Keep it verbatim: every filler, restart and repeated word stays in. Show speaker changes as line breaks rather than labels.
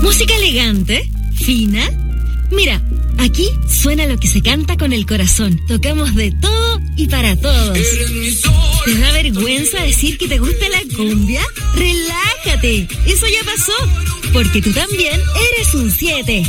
Música elegante, fina. Mira, aquí suena lo que se canta con el corazón. Tocamos de todo y para todos. ¿Te da vergüenza decir que te gusta la cumbia? ¡Relájate! Eso ya pasó, porque tú también eres un siete.